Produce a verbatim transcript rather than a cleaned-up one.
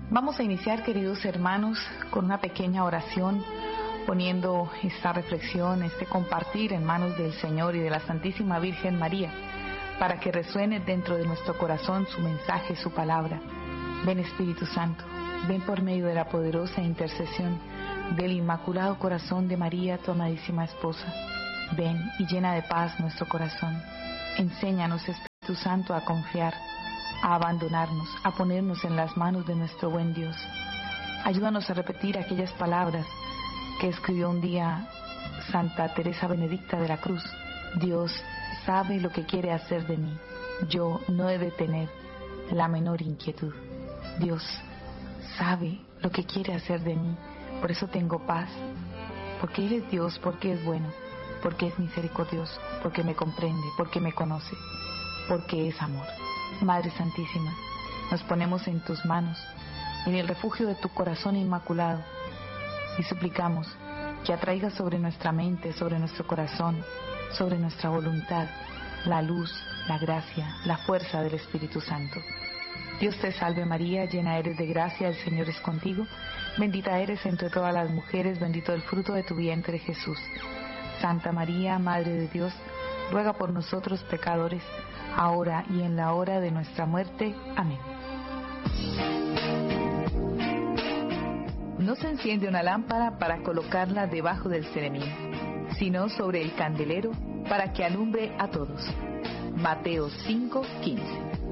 Vamos a iniciar, queridos hermanos, con una pequeña oración, poniendo esta reflexión, este compartir en manos del Señor y de la Santísima Virgen María, para que resuene dentro de nuestro corazón su mensaje, su palabra. Ven, Espíritu Santo, ven por medio de la poderosa intercesión del Inmaculado Corazón de María, tu amadísima esposa. Ven y llena de paz nuestro corazón. Enséñanos, Espíritu Santo, a confiar, a abandonarnos, a ponernos en las manos de nuestro buen Dios. Ayúdanos a repetir aquellas palabras que escribió un día Santa Teresa Benedicta de la Cruz. Dios sabe lo que quiere hacer de mí. Yo no he de tener la menor inquietud. Dios sabe lo que quiere hacer de mí. Por eso tengo paz. Porque Él es Dios, porque es bueno, porque es misericordioso, porque me comprende, porque me conoce, porque es amor. Madre Santísima, nos ponemos en tus manos, en el refugio de tu corazón inmaculado, y suplicamos que atraigas sobre nuestra mente, sobre nuestro corazón, sobre nuestra voluntad, la luz, la gracia, la fuerza del Espíritu Santo. Dios te salve María, llena eres de gracia, el Señor es contigo, bendita eres entre todas las mujeres, bendito el fruto de tu vientre Jesús. Santa María, Madre de Dios, ruega por nosotros pecadores, ahora y en la hora de nuestra muerte. Amén. No se enciende una lámpara para colocarla debajo del ceремín, sino sobre el candelero para que alumbre a todos. Mateo cinco quince.